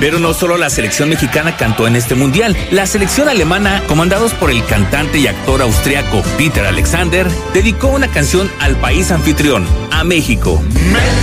Pero no solo la selección mexicana cantó en este mundial. La selección alemana, comandados por el cantante y actor austriaco Peter Alexander, dedicó una canción al país anfitrión, a México.